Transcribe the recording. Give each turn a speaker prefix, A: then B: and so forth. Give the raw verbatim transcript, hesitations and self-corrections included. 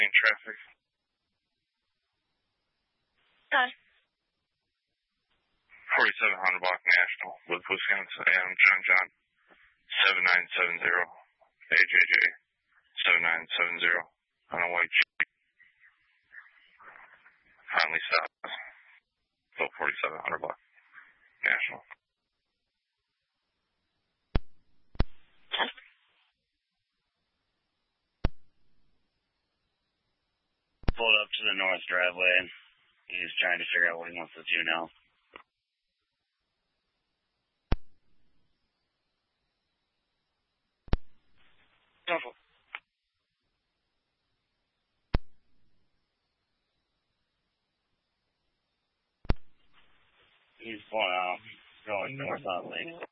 A: in traffic.
B: Hi.
A: forty-seven hundred block National with Wisconsin Adam John John seven nine seven zero A J J seven nine seven zero on a white Jeep. Finally stopped. So forty-seven hundred block National.
C: Pulled up to the north driveway. He's trying to figure out what he wants to do now.
B: Careful.
C: He's pulling out, going north on Lake.